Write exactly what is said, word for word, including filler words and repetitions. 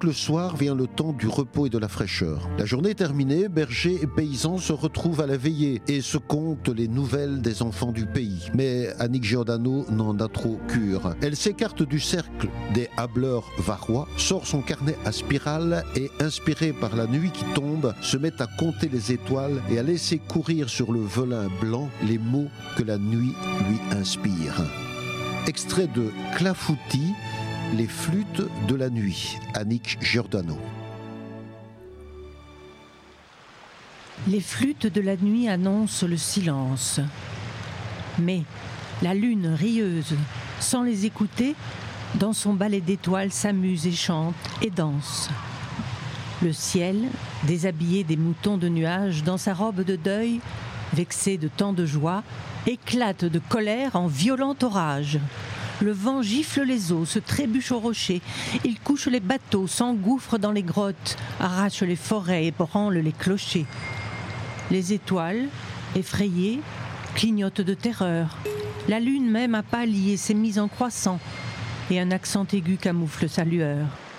donc le soir vient le temps du repos et de la fraîcheur. La journée terminée, bergers et paysans se retrouvent à la veillée et se content les nouvelles des enfants du pays. Mais Annick Giordano n'en a trop cure. Elle s'écarte du cercle des hableurs varois, sort son carnet à spirale et, inspirée par la nuit qui tombe, se met à compter les étoiles et à laisser courir sur le velin blanc les mots que la nuit lui inspire. Extrait de Clafoutis, les flûtes de la nuit, Annick Giordano. Les flûtes de la nuit annoncent le silence. Mais la lune rieuse, sans les écouter, dans son ballet d'étoiles s'amuse et chante et danse. Le ciel, déshabillé des moutons de nuages, dans sa robe de deuil, vexé de tant de joie, éclate de colère en violent orage. Le vent gifle les eaux, se trébuche aux rochers. Il couche les bateaux, s'engouffre dans les grottes, arrache les forêts et branle les clochers. Les étoiles, effrayées, clignotent de terreur. La lune même a pâli et s'est mise en croissant, et un accent aigu camoufle sa lueur.